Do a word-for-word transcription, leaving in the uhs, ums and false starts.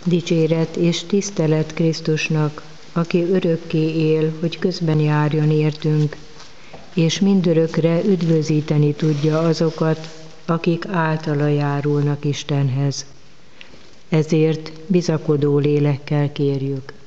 Dicséret és tisztelet Krisztusnak, aki örökké él, hogy közben járjon értünk, és mindörökre üdvözíteni tudja azokat, akik általa járulnak Istenhez. Ezért bizakodó lélekkel kérjük.